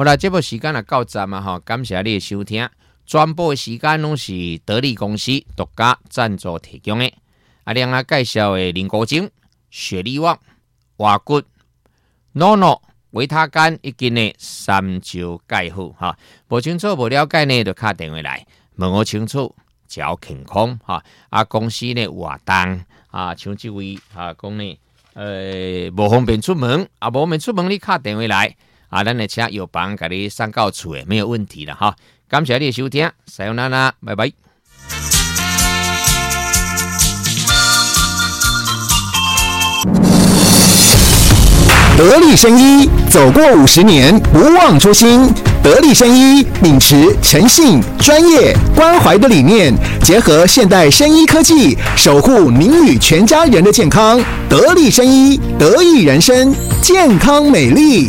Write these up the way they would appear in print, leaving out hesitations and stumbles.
好啦，这部时间也到站啊，感谢你的收听。全部的时间拢是得力公司独家赞助提供的。另外介绍的林国精、雪利旺、华骨、NONO、维他干以及呢三九钙护哈。无清楚、无了解呢，就打电话来问我清楚，照健康哈。公司呢活动像这位讲呢无方便出门无方便出门，你打电话来咱会请药房给你送到厝的，没有问题了哈。感谢你的收听，さよなら，拜拜。 得力生医走过50年，不忘初心。得力生医秉持诚信、专业、关怀的理念，结合现代生医科技，守护您与全家人的健康。得力生医，得益人生，健康美丽。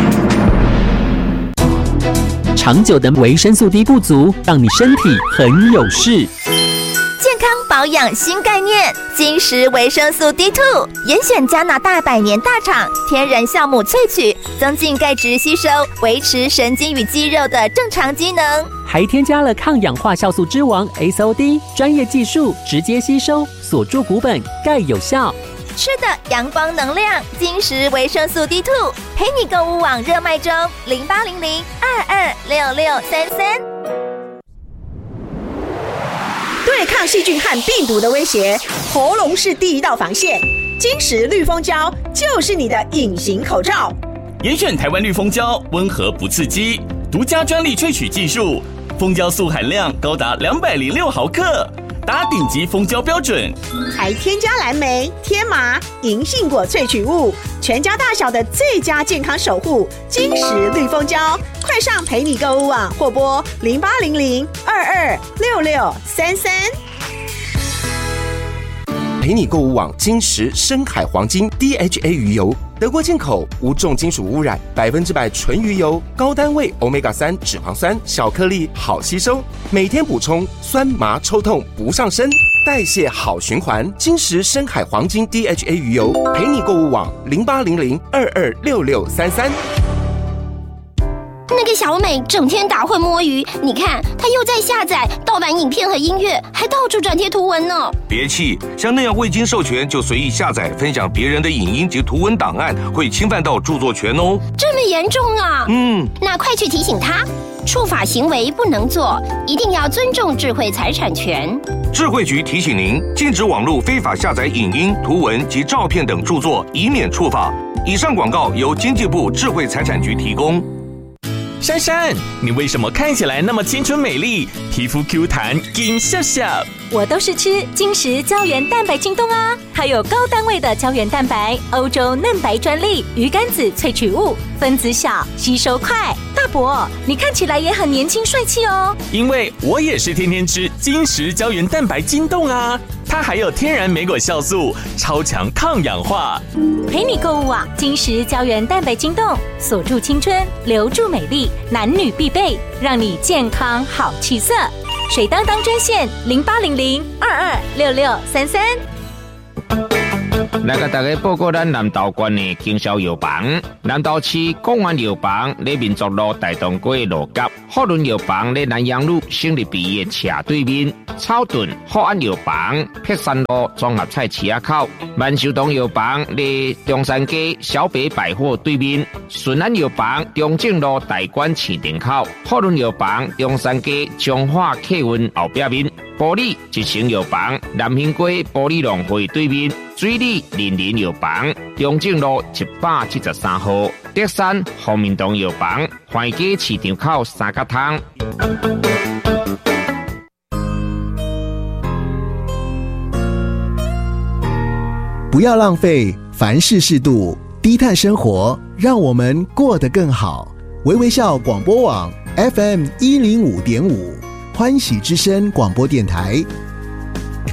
长久的维生素 D 不足，让你身体很有事。 健康保养新概念，金石维生素 D2， 严选加拿大100年大厂天然酵母萃取，增进钙质吸收，维持神经与肌肉的正常机能。 还添加了抗氧化酵素之王 SOD， 专业技术直接吸收，锁住骨本，钙有效。 吃的阳光能量，金石维生素 D2， 陪你购物网热卖中，0800-226633。 对抗细菌和病毒的威胁，喉咙是第一道防线。金石绿蜂胶就是你的隐形口罩。 严选台湾绿蜂胶，温和不刺激，独家专利萃取技术，蜂胶素含量高达206毫克。达顶级蜂胶标准， 还添加蓝莓、天麻、银杏果萃取物，全家大小的最佳健康守护。金石绿蜂胶，快上陪你购物网或拨0800-226633。 陪你购物网金石深海黄金 DHA 鱼油，德国进口，无重金属污染，100%纯鱼油，高单位 Omega-3 脂肪酸，小颗粒好吸收，每天补充，酸麻抽痛不上身，代谢好循环。金石深海黄金 DHA 鱼油，陪你购物网0800226633。 那个小美整天打混摸鱼，你看她又在下载盗版影片和音乐，还到处转贴图文呢。 别气，像那样未经授权就随意下载分享别人的影音及图文档案，会侵犯到著作权哦。 这么严重啊？那快去提醒她，触法行为不能做，一定要尊重智慧财产权。 智慧局提醒您，禁止网络非法下载影音、图文及照片等著作，以免触法。以上广告由经济部智慧财产局提供。 珊珊，你为什么看起来那么青春美丽，皮肤 Q 弹，金笑笑？ 我都是吃金石胶原蛋白晶冻啊，它有高单位的胶原蛋白，欧洲嫩白专利，鱼肝子萃取物，分子小，吸收快。大伯，你看起来也很年轻帅气哦。 因为我也是天天吃金石胶原蛋白晶冻啊，它还有天然莓果酵素，超强抗氧化。 陪你购物网金石胶原蛋白晶冻，锁住青春，留住美丽，男女必备，让你健康好气色。水当当专线0800-226633。 来给大家报告咱南投县的经销药房，南投市公安药房在民族路大东街路角，福伦药房在南阳路胜利毕业斜对面，草屯福安药房碧山路综合菜市口，万寿堂药房在中山街小北百货对面，顺安药房中正路大馆市场口，福伦药房中山街中华客运后壁面，玻璃一成药房南兴街玻璃农会对面，水里林林药房中正路173号，德山福民堂药房环街市场口三角汤。 不要浪费，凡事适度，低碳生活，让我们过得更好。微微笑广播网 FM105.5，欢喜之声广播电台